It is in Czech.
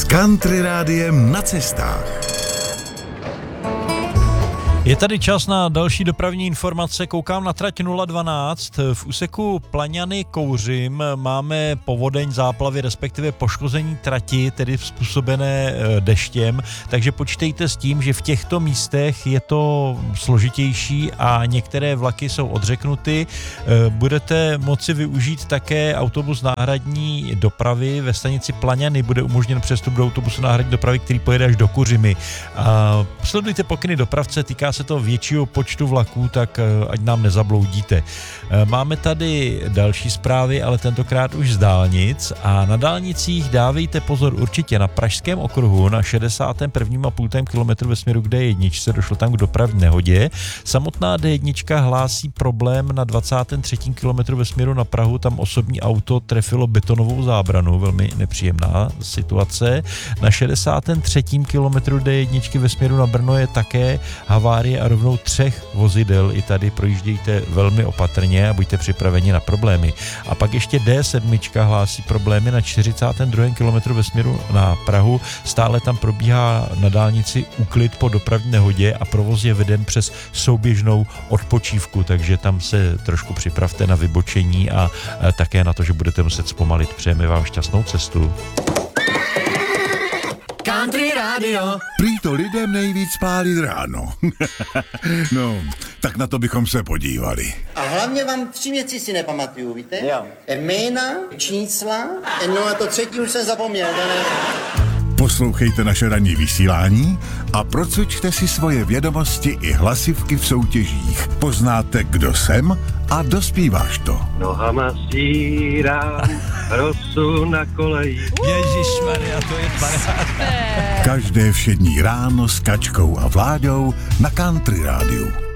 Country rádiem na cestách. Je tady čas na další dopravní informace. Koukám na trať 012. V úseku Plaňany Kouřim máme povodeň, záplavy, respektive poškození trati, tedy způsobené deštěm. Takže počítejte s tím, že v těchto místech je to složitější a některé vlaky jsou odřeknuty. Budete moci využít také autobus náhradní dopravy. Ve stanici Plaňany bude umožněn přestup do autobusu náhradní dopravy, který pojede až do Kuřimy. Sledujte pokyny dopravce, týká se to většího počtu vlaků, tak ať nám nezabloudíte. Máme tady další zprávy, ale tentokrát už z dálnic, a na dálnicích dávejte pozor určitě na Pražském okruhu na 61,5 kilometru ve směru k D1, došlo tam k dopravní nehodě. Samotná D1 hlásí problém na 23. kilometru ve směru na Prahu, tam osobní auto trefilo betonovou zábranu, velmi nepříjemná situace. Na 63. kilometru D1 ve směru na Brno je také havárie a rovnou 3 vozidel. I tady projíždějte velmi opatrně a buďte připraveni na problémy. A pak ještě D7 hlásí problémy na 42. kilometru ve směru na Prahu. Stále tam probíhá na dálnici úklid po dopravní nehodě a provoz je veden přes souběžnou odpočívku, takže tam se trošku připravte na vybočení a také na to, že budete muset zpomalit. Přejeme vám šťastnou cestu. Country Radio. Prý to lidem nejvíc pálí ráno. No, tak na to bychom se podívali. A hlavně vám 3 věci si nepamatuju, víte? Jo. Jména, čísla, no a to třetí už jsem zapomněl. Poslouchejte naše ranní vysílání a procvičte si svoje vědomosti i hlasivky v soutěžích. Poznáte, kdo jsem a dospíváš to. Nohama stírám rosu na koleji. Ježišmarja, to je paráda. Každé všední ráno s Kačkou a Vláďou na Country rádiu.